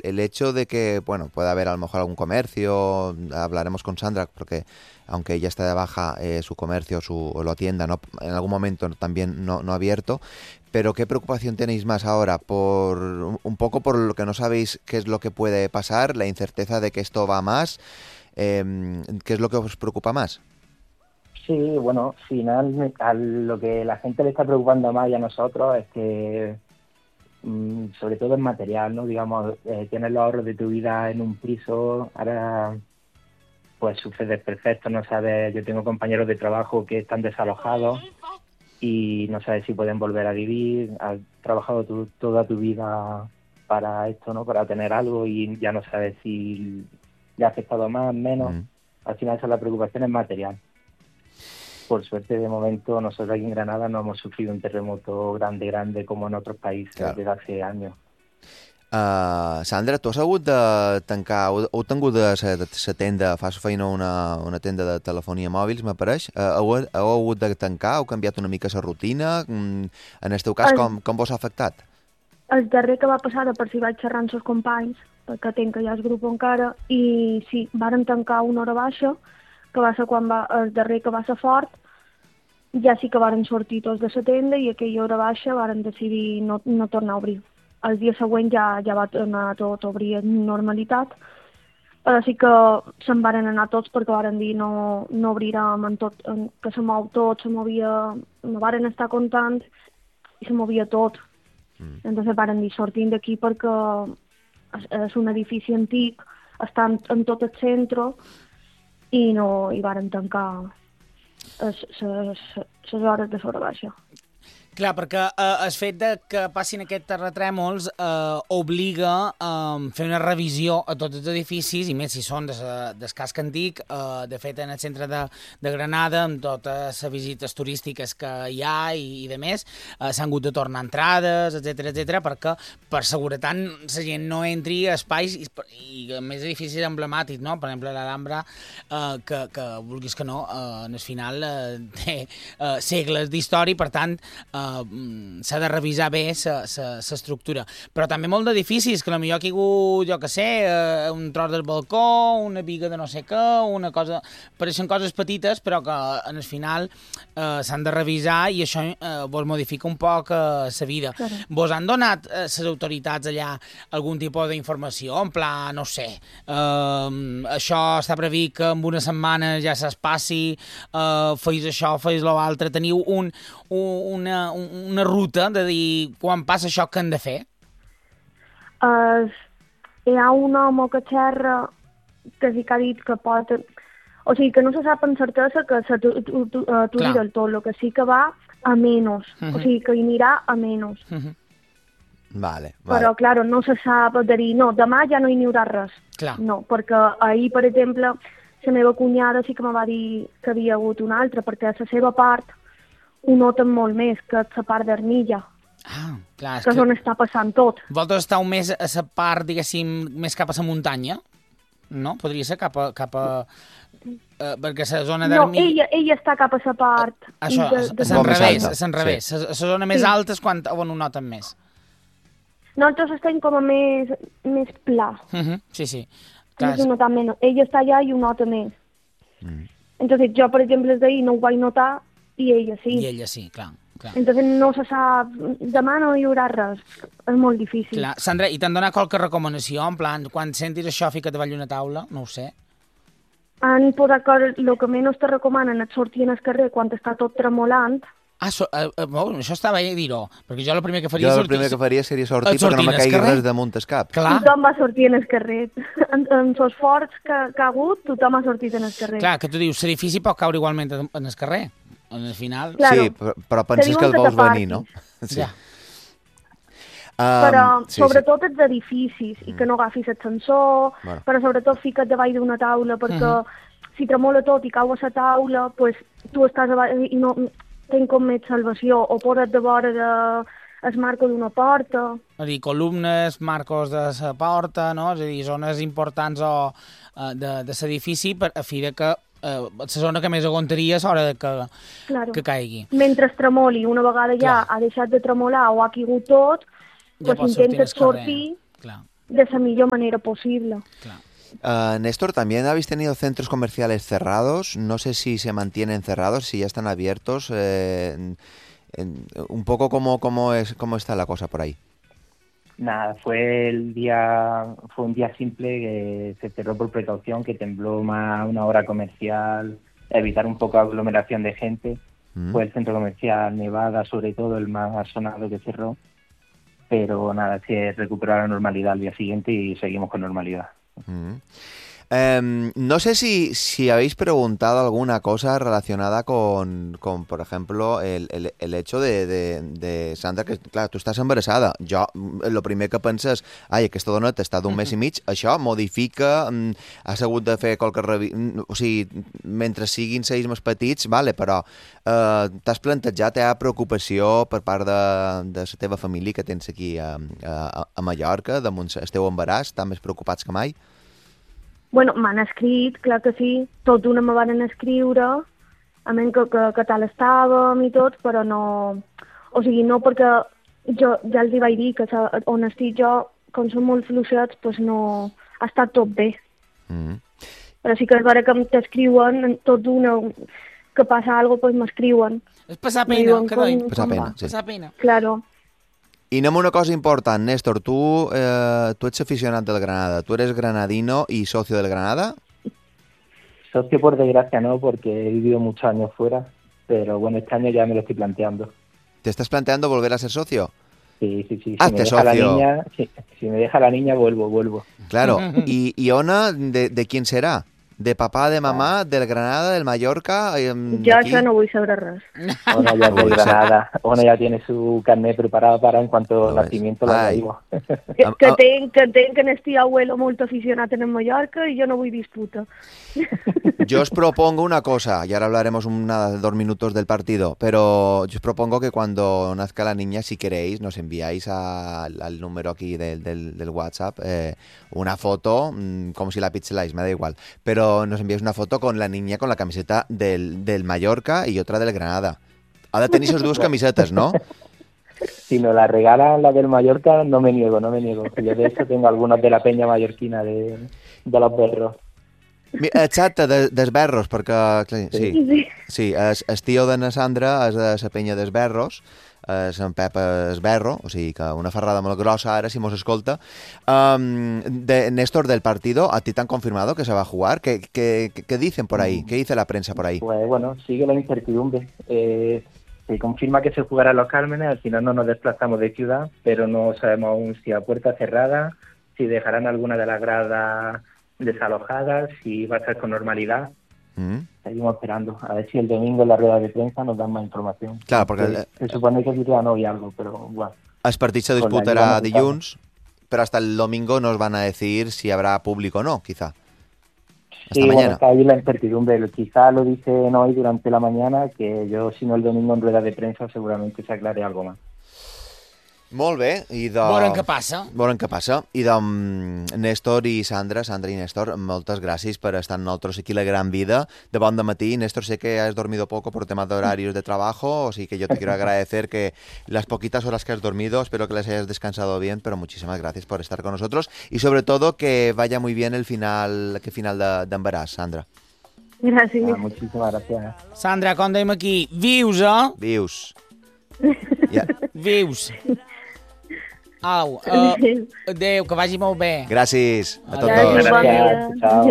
el hecho de que, bueno, pueda haber a lo mejor algún comercio, hablaremos con Sandra, porque aunque ella está de baja, su comercio o la tienda no, en algún momento también no ha abierto. Pero ¿qué preocupación tenéis más ahora? Por un poco por lo que no sabéis qué es lo que puede pasar, la incerteza de que esto va más. ¿Qué es lo que os preocupa más? Sí, bueno, al final a lo que la gente le está preocupando más y a nosotros es que, sobre todo en material, ¿no? Digamos, tienes los ahorros de tu vida en un piso, ahora pues sucede perfecto, no sabes, yo tengo compañeros de trabajo que están desalojados y no sabes si pueden volver a vivir, has trabajado toda tu vida para esto, ¿no? Para tener algo y ya no sabes si le ha afectado más, menos. Al final esa es la preocupación, es material. Por suerte, de momento, nosotros aquí en Granada no hemos sufrido un terremoto grande como en otros países desde hace años. Sandra, tu has hagut de tancar, heu tingut de la tenda, fas feina una tenda de telefonia mòbils, m'apareix, heu hagut de tancar, heu canviat una mica la rutina, en el teu cas com vos ha afectat? El darrer que va passar, de per si vaig xerrar amb els companys, perquè tinc que ja el grup encara, i sí, varen tancar una hora baixa, que va ser quan el darrer que va ser fort, ja sí que varen sortir tots de la tenda i aquella hora baixa varen decidir no tornar a obrir. El dia següent ja va tornar tot a obrir en normalitat, però sí que se'n varen anar tots perquè varen dir no obrirem en tot, que se mou tot, no varen estar contents i se movia tot. Entonces varen dir sortim d'aquí perquè és un edifici antic, està en tot el centre i varen tancar les hores de l'hora baixa. Clar, perquè el fet de que passin aquests terratrèmols obliga a fer una revisió a tots els edificis, i més si són del casc antic. De fet, en el centre de Granada, amb totes les visites turístiques que hi ha i de més, s'han hagut de tornar entrades, etc, perquè per seguretat la gent no entri a espais i a més edificis emblemàtics, no? Per exemple, l'Alhambra, que vulguis que no, en el final té segles d'història, per tant, s'ha de revisar bé l'estructura. Però també molt d'edificis, que potser ha caigut, jo què sé, un tros del balcó, una biga de no sé què, una cosa... Pareixen coses petites, però que en el final s'han de revisar i això vos modifica un poc la vida. Claro. Vos han donat les autoritats allà algun tipus d'informació? En pla, no sé, això està previst que en una setmana ja s'espassi, feis això, feis l'altre, teniu una ruta de dir quan passa això que han de fer? Hi ha un home que xerra que sí que ha dit que pot... O sigui, que no se sap amb certesa que s'aturi del tot, el que sí que va a menys. O sigui, que hi anirà a menys. Vale. Però, clar, no se sap de dir, no, demà ja no hi haurà res. Clar. No, perquè ahir, per exemple, la meva cunyada sí que me va dir que havia hagut una altra, perquè a la seva part ho noten molt més que la part d'Armilla, clar, que és on està passant tot. Vosaltres esteu més a la part, diguéssim, més cap a la muntanya? No? Podria ser cap a perquè la zona d'Armilla... No, ella està cap a la part... Això, és enrevés. La zona més alta és quan ho noten més. Nosaltres estem com a més pla. Sí. Ella està allà i ho nota més. Entonces, jo, per exemple, d'ahir no ho vaig notar i ella sí. I ella sí, clar. Entonces no se sap, demà no hi haurà res, és molt difícil. Clar. Sandra, i t'han donat qualque recomanació? En plan, quan sentis això, fica't davall una taula? No ho sé. Han posat el que menys te recomanen és sortir al carrer quan està tot tremolant. Això estava a dir-ho, perquè jo el primer que faria seria sortir perquè no me caigui res damunt el cap. Tothom va sortir en el carrer. En els forts que ha hagut, tothom ha sortit en el carrer. Clar, que tu dius, l'edifici pot caure igualment en el carrer. En el final... Claro. Sí, però penses que el vols venir, no? Sí. Ja. Però sobretot els edificis, i que no agafis l'ascensor, però sobretot fica't davall d'una taula, perquè si tremola tot i cau a la taula, pues, tu estàs davall i no tens com més salvació, o posa't de vora el marco d'una porta. És a dir, columnes, marcos de la porta, no? És a dir, zones importants de l'edifici a fi de que la zona que més aguantaria és hora que caigui. Mentre tremoli, una vegada ja ha deixat de tremolar o ha caigut tot, ja pues intentes sortir de la millor manera possible. Néstor, también habéis tenido centros comerciales cerrados. No sé si se mantienen cerrados, si ya están abiertos. Un poco cómo está la cosa por ahí. Nada, fue un día simple que se cerró por precaución, que tembló más una hora comercial, evitar un poco aglomeración de gente. Fue el centro comercial Nevada, sobre todo, el más sonado que cerró. Pero nada, se recuperó la normalidad al día siguiente y seguimos con normalidad. No sé si habéis preguntado alguna cosa relacionada con por ejemplo, el hecho de Sandra, que clar, tu estàs embarassada. Jo, el primer que penses, ai, aquesta dona està d'un mes i mig, això modifica, has hagut de fer qualque o sigui, mentre siguin 6 més petits, vale, però t'has plantejat preocupació per part de la teva família que tens aquí a Mallorca, damunt el teu embaràs, estan més preocupats que mai? Bueno, m'han escrit, clar que sí, tot d'una me van escriure, a menys que tal estàvem i tot, però no... O sigui, no perquè jo ja els hi vaig dir que on estic jo, com són molt fluixets, doncs no... Ha estat tot bé. Però sí que és vera que t'escriuen tot d'una... Que passa alguna cosa, doncs m'escriuen. És passar pena, que doi. Passar pena, sí. Passar pena. Claro. I anem a una cosa important, Néstor, tu ets aficionat del Granada, tú eres granadino y socio del Granada. Socio por desgracia no, porque he vivido muchos años fuera, pero bueno, este año ya me lo estoy planteando. ¿Te estás planteando volver a ser socio? Sí. Hazte socio. Si me deja la niña, vuelvo. Claro. ¿Y Ona, de quién será? ¿De papá, de mamá, del Granada, del Mallorca? Jo això no vull saber res. Ona ya es de Granada. Ona ya tiene su carnet preparado para en cuanto al nacimiento lo digo. Que tenc en este abuelo molt aficionat en Mallorca y yo no vull disputa. Yo os propongo una cosa, y ahora hablaremos 2 minutos del partido, pero yo os propongo que cuando nazca la niña, si queréis, nos enviáis al número aquí del WhatsApp una foto, como si la pixeláis, me da igual, pero nos enviáis una foto con la niña con la camiseta del Mallorca y otra del Granada. Ahora tenéis esas 2 camisetas, ¿no? Si nos la regalan la del Mallorca, no me niego. Yo de hecho tengo algunas de la peña mallorquina de los Berros. Exacte, d'Esberros, perquè sí, el tio de na Sandra és de la penya d'Esberros, és en Pep Esberro, o sigui que una ferrada molt grossa ara, si mos escolta. Néstor, del partido, ¿a ti te han confirmado que se va a jugar? ¿Qué dicen por ahí? ¿Qué dice la prensa por ahí? Pues bueno, sigue la incertidumbre. Se confirma que se jugará en Los Cármenes, al final no nos desplazamos de ciudad, pero no sabemos aún si a puerta cerrada, si dejarán alguna de las gradas desalojadas, si va a ser con normalidad. Seguimos esperando a ver si el domingo en la rueda de prensa nos dan más información. Claro, porque se supone que aquí todavía no había algo, pero bueno. El partit se disputará dilluns, pero hasta el domingo nos van a decir si habrá público o no, quizá. Hasta mañana. Bueno, está ahí la incertidumbre. Quizá lo dicen hoy durante la mañana, que yo, si no el domingo en rueda de prensa, seguramente se aclare algo más. Molt bé. Veurem què passa. I Néstor i Sandra i Néstor, moltes gràcies per estar amb nosaltres aquí a La Gran Vida de bon dematí. Néstor, sé que has dormido poco por temas de horarios de trabajo, así que yo te quiero agradecer que las poquitas horas que has dormido, espero que las hayas descansado bien, pero muchísimas gracias por estar con nosotros y sobre todo que vaya muy bien el final de embaràs, Sandra. Gràcies. Muchísimas gracias. Sandra, com dèiem aquí, vius, Vius. Vius. Au, adéu, que vagi molt bé. Gràcies a tots Gràcies, dos. bon dia. Chao.